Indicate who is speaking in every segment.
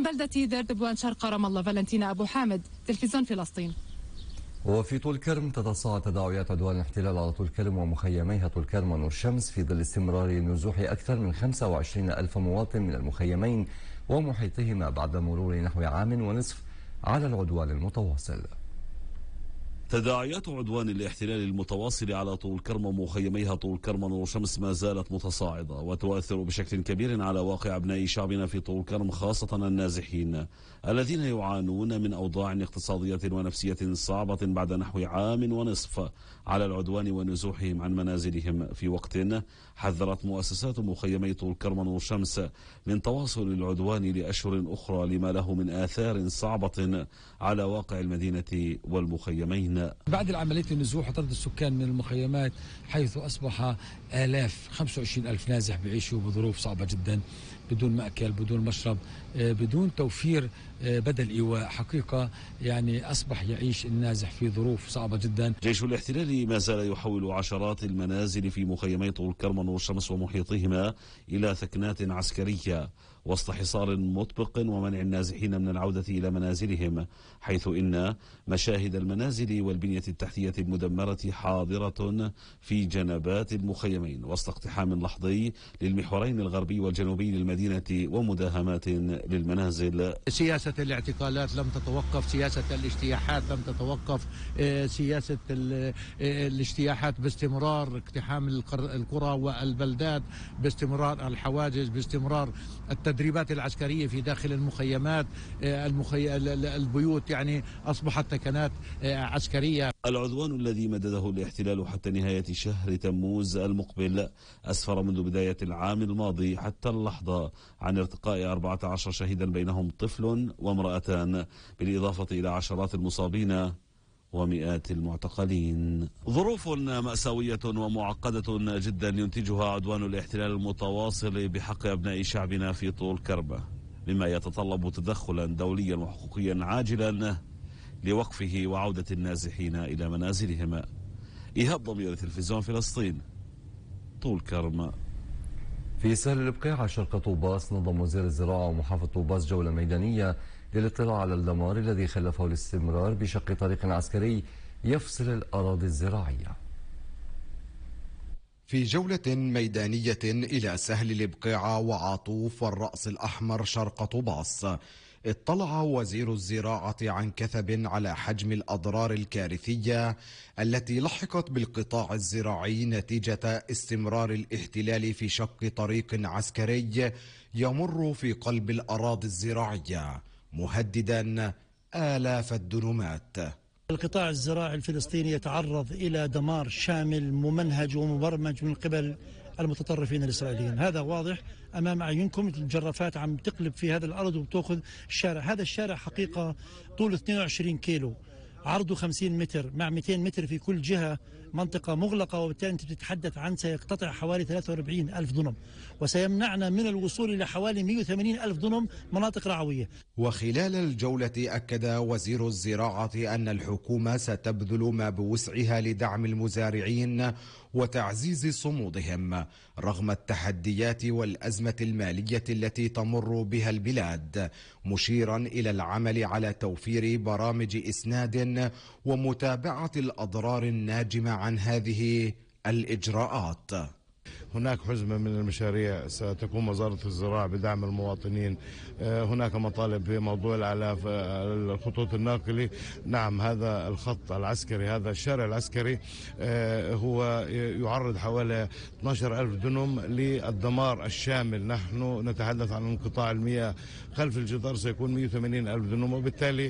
Speaker 1: بلدة دردبوان شرق رام الله، فالنتينا أبو حامد، تلفزيون فلسطين.
Speaker 2: وفي طول كرم تتصاعد تداعيات عدوان الاحتلال على طول كرم ومخيميها طول كرم ونور شمس في ظل استمرار نزوح أكثر من 25 ألف مواطن من المخيمين ومحيطهما بعد مرور نحو عام ونصف على العدوان المتواصل.
Speaker 3: تداعيات عدوان الاحتلال المتواصل على طول كرم ومخيميها طول كرم ونور شمس ما زالت متصاعدة وتؤثر بشكل كبير على واقع أبناء شعبنا في طول كرم، خاصة النازحين الذين يعانون من أوضاع اقتصادية ونفسية صعبة بعد نحو عام ونصف على العدوان ونزوحهم عن منازلهم، في وقت حذرت مؤسسات مخيمي طول كرم ونور شمس من تواصل العدوان لأشهر أخرى لما له من آثار صعبة على واقع المدينة والمخيمين.
Speaker 4: بعد العملية النزوح وطرد السكان من المخيمات، حيث أصبح 25 ألف نازح بيعيشوا بظروف صعبة جدا، بدون مأكل، بدون مشرب، بدون توفير بدل إيواء. حقيقة يعني أصبح يعيش النازح في ظروف صعبة جدا.
Speaker 3: جيش الاحتلال ما زال يحول عشرات المنازل في مخيمي طول كرم ونور شمس ومحيطهما إلى ثكنات عسكرية وسط حصار مطبق ومنع النازحين من العودة إلى منازلهم، حيث إن مشاهد المنازل والبنية التحتية المدمرة حاضرة في جنبات المخيمين وسط اقتحام لحظي للمحورين الغربي والجنوبي للمدينة ومداهمات للمنازل.
Speaker 5: سياسة الاعتقالات لم تتوقف، سياسة الاجتياحات لم تتوقف، سياسة الاجتياحات باستمرار، اقتحام القرى والبلدات باستمرار، الحواجز باستمرار، التدريبات العسكرية في داخل المخيمات، البيوت يعني أصبحت ثكنات عسكرية.
Speaker 3: العدوان الذي مدده الاحتلال حتى نهاية شهر تموز المقبل أسفر منذ بداية العام الماضي حتى اللحظة عن ارتقاء 14 شهيدا بينهم طفل وامرأتان، بالإضافة إلى عشرات المصابين ومئات المعتقلين. ظروف مأساوية ومعقدة جدا ينتجها عدوان الاحتلال المتواصل بحق أبناء شعبنا في طول كرم، مما يتطلب تدخلا دوليا وحقوقيا عاجلا لوقفه وعودة النازحين إلى منازلهم. إيهاب ضمير، تلفزيون فلسطين، طول كرم.
Speaker 2: في سهل البقيع شرق طوباس نظم وزير الزراعة ومحافظ طوباس جولة ميدانية للاطلاع على الدمار الذي خلفه الاستمرار بشق طريق عسكري يفصل الأراضي الزراعية.
Speaker 6: في جولة ميدانية إلى سهل البقيع وعاطوف والرأس الأحمر شرق طوباس، اطلع وزير الزراعة عن كثب على حجم الأضرار الكارثية التي لحقت بالقطاع الزراعي نتيجة استمرار الاحتلال في شق طريق عسكري يمر في قلب الأراضي الزراعية مهددا آلاف الدنومات.
Speaker 7: القطاع الزراعي الفلسطيني يتعرض إلى دمار شامل ممنهج ومبرمج من قبل المتطرفين الإسرائيليين، هذا واضح أمام أعينكم. الجرافات عم تقلب في هذا الأرض وبتأخذ الشارع، هذا الشارع حقيقة طوله 22 كيلو، عرضه 50 متر مع 200 متر في كل جهة، منطقة مغلقة، وبالتالي أنت بتتحدث عن سيقتطع حوالي 43 ألف دنم وسيمنعنا من الوصول إلى حوالي 180 ألف دنم مناطق رعوية.
Speaker 6: وخلال الجولة أكد وزير الزراعة أن الحكومة ستبذل ما بوسعها لدعم المزارعين وتعزيز صمودهم رغم التحديات والأزمة المالية التي تمر بها البلاد، مشيرا إلى العمل على توفير برامج إسناد ومتابعة الأضرار الناجمة عن هذه الإجراءات.
Speaker 8: هناك حزمة من المشاريع ستقوم وزارة الزراعة بدعم المواطنين. هناك مطالب في موضوع الآلاف الخطوط الناقلة. نعم، هذا الخط العسكري، هذا الشارع العسكري هو يعرض حوالي 12 ألف دنم للدمار الشامل. نحن نتحدث عن انقطاع المياه خلف الجدار سيكون 180 ألف دنم، وبالتالي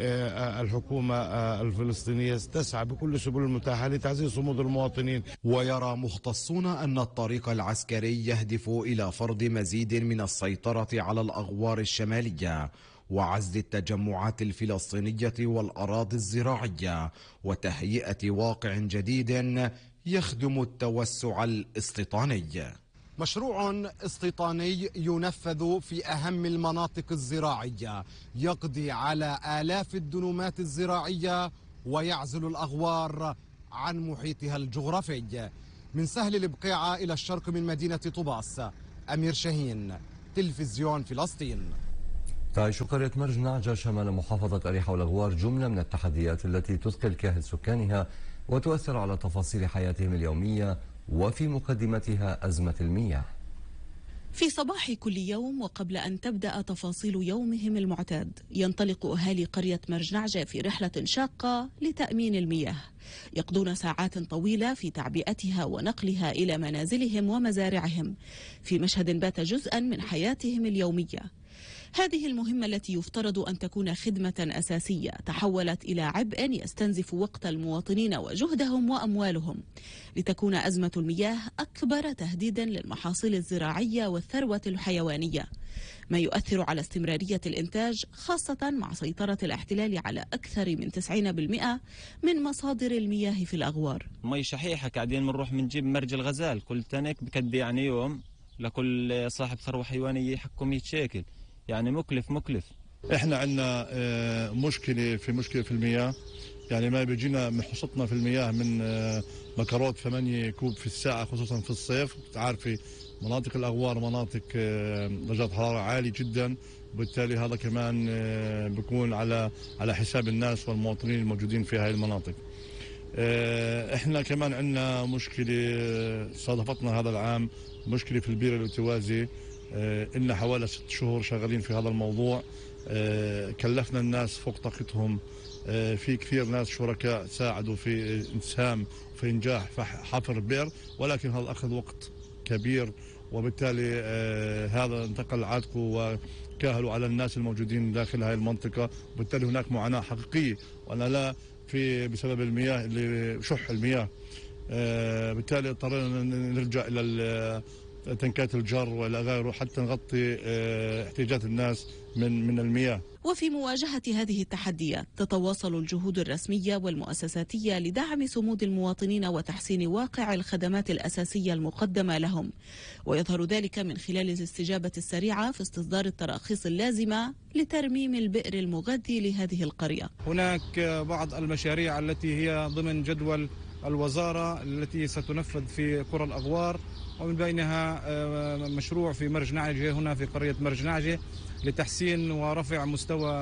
Speaker 8: الحكومة الفلسطينية تسعى بكل السبل المتاحة لتعزيز صمود المواطنين.
Speaker 6: ويرى مختصون أن الطريق العسكري يهدف إلى فرض مزيد من السيطرة على الأغوار الشمالية وعزل التجمعات الفلسطينية والأراضي الزراعية وتهيئة واقع جديد يخدم التوسع الاستيطاني. مشروع استيطاني ينفذ في أهم المناطق الزراعية يقضي على آلاف الدنومات الزراعية ويعزل الأغوار عن محيطها الجغرافي. من سهل البقيعة إلى الشرق من مدينة طوباس، أمير شاهين، تلفزيون فلسطين.
Speaker 2: تعيش قرية مرج نعجة شمال محافظة أريحة والأغوار جملة من التحديات التي تثقل كاهل سكانها وتؤثر على تفاصيل حياتهم اليومية، وفي مقدمتها أزمة المياه.
Speaker 9: في صباح كل يوم وقبل أن تبدأ تفاصيل يومهم المعتاد، ينطلق أهالي قرية مرج نعجة في رحلة شاقة لتأمين المياه. يقضون ساعات طويلة في تعبئتها ونقلها إلى منازلهم ومزارعهم، في مشهد بات جزءا من حياتهم اليومية. هذه المهمة التي يفترض أن تكون خدمة أساسية تحولت إلى عبء يستنزف وقت المواطنين وجهدهم وأموالهم، لتكون أزمة المياه أكبر تهديدا للمحاصيل الزراعية والثروة الحيوانية، ما يؤثر على استمرارية الإنتاج، خاصة مع سيطرة الاحتلال على أكثر من 90% من مصادر المياه في الأغوار.
Speaker 10: مي شحيحة قاعدين بنروح بنجيب مرج الغزال، كل تنك بكدي يعني يوم لكل صاحب ثروة حيوانية يحكم 100 شيكل، يعني مكلف.
Speaker 11: احنا عندنا مشكلة في المياه، يعني ما بيجينا من حصتنا في المياه من مكروت 8 كوب في الساعة، خصوصا في الصيف. عارفة مناطق الأغوار مناطق درجات حرارة عالية جدا، وبالتالي هذا كمان بيكون على حساب الناس والمواطنين الموجودين في هذه المناطق. احنا كمان عندنا مشكلة صادفتنا هذا العام، مشكلة في البير الارتوازي. إلنا حوالي 6 شهور شغالين في هذا الموضوع، كلفنا الناس فوق طاقتهم. في كثير ناس شركاء ساعدوا في إسهام في إنجاح حفر البئر، ولكن هذا أخذ وقت كبير، وبالتالي هذا انتقل عاتقه وكاهلوا على الناس الموجودين داخل هذه المنطقة، وبالتالي هناك معاناة حقيقية، وأنا لا بسبب المياه اللي شح المياه. بالتالي اضطرينا نرجع إلى تنكات الجر والى غيره حتى نغطي احتياجات الناس من المياه.
Speaker 9: وفي مواجهة هذه التحديات تتواصل الجهود الرسمية والمؤسساتية لدعم صمود المواطنين وتحسين واقع الخدمات الأساسية المقدمة لهم، ويظهر ذلك من خلال الاستجابة السريعة في استصدار التراخيص اللازمة لترميم البئر المغذي لهذه القرية.
Speaker 12: هناك بعض المشاريع التي هي ضمن جدول الوزارة التي ستنفذ في قرى الأغوار، ومن بينها مشروع في مرج نعجة هنا في قرية مرج نعجة لتحسين ورفع مستوى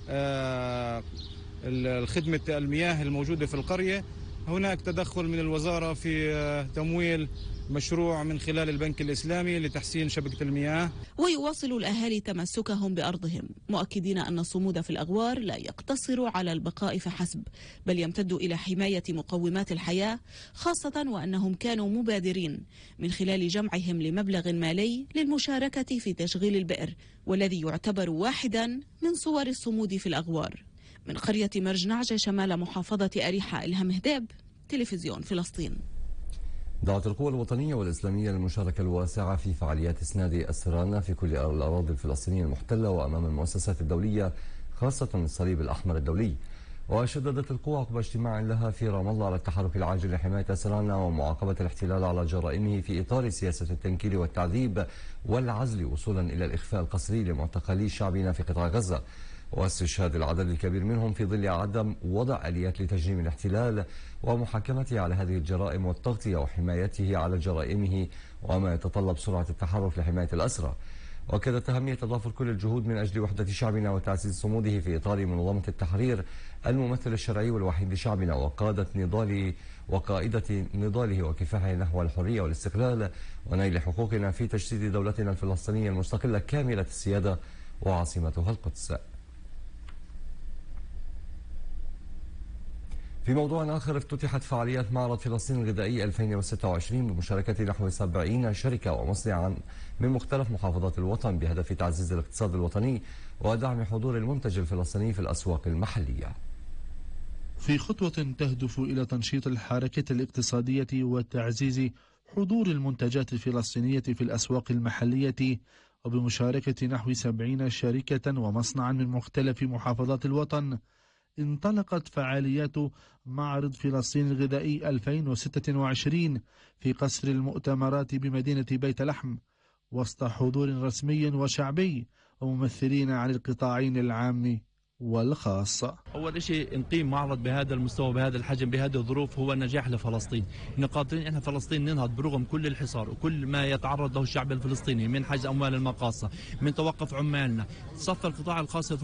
Speaker 12: الخدمة المياه الموجودة في القرية. هناك تدخل من الوزارة في تمويل مشروع من خلال البنك الإسلامي لتحسين شبكة المياه.
Speaker 9: ويواصل الأهالي تمسكهم بأرضهم، مؤكدين أن الصمود في الأغوار لا يقتصر على البقاء فحسب، بل يمتد إلى حماية مقومات الحياة، خاصة وأنهم كانوا مبادرين من خلال جمعهم لمبلغ مالي للمشاركة في تشغيل البئر، والذي يعتبر واحدا من صور الصمود في الأغوار. من قرية مرج نعجة شمال محافظة أريحة، إلهام هداب، تلفزيون فلسطين.
Speaker 2: دعت القوى الوطنية والإسلامية للمشاركة الواسعة في فعاليات إسناد أسرانا في كل الأراضي الفلسطينية المحتلة وأمام المؤسسات الدولية، خاصة الصليب الأحمر الدولي. وشددت القوى عقب اجتماع لها في رام الله على التحرك العاجل لحماية أسرانا ومعاقبة الاحتلال على جرائمه في إطار سياسة التنكيل والتعذيب والعزل، وصولا إلى الإخفاء القسري لمعتقلي شعبنا في قطاع غزة، واستشهاد العدد الكبير منهم في ظل عدم وضع آليات لتجريم الاحتلال ومحاكمته على هذه الجرائم والتغطية وحمايته على جرائمه، وما يتطلب سرعة التحرك لحماية الأسرى. وكذا أهمية تضافر كل الجهود من أجل وحدة شعبنا وتعزيز صموده في إطار منظمة التحرير الممثل الشرعي والوحيد لشعبنا وقائدة نضاله وكفاحه نحو الحرية والاستقلال ونيل حقوقنا في تجسيد دولتنا الفلسطينية المستقلة كاملة السيادة وعاصمتها القدس. في موضوع آخر، افتتحت فعاليات معرض فلسطين الغذائي 2026 بمشاركة نحو 70 شركة ومصنعا من مختلف محافظات الوطن، بهدف تعزيز الاقتصاد الوطني ودعم حضور المنتج الفلسطيني في الأسواق المحلية.
Speaker 13: في خطوة تهدف إلى تنشيط الحركة الاقتصادية وتعزيز حضور المنتجات الفلسطينية في الأسواق المحلية، وبمشاركة نحو 70 شركة ومصنعا من مختلف محافظات الوطن، انطلقت فعاليات معرض فلسطين الغذائي 2026 في قصر المؤتمرات بمدينة بيت لحم، وسط حضور رسمي وشعبي وممثلين عن القطاعين العام والخاص.
Speaker 14: أول شيء نقيم معرض بهذا المستوى بهذا الحجم بهذه الظروف هو نجاح لفلسطين. قادرين إحنا فلسطين ننهض برغم كل الحصار وكل ما يتعرض له الشعب الفلسطيني من حجز أموال المقاصة، من توقف عمالنا، صف القطاع الخاص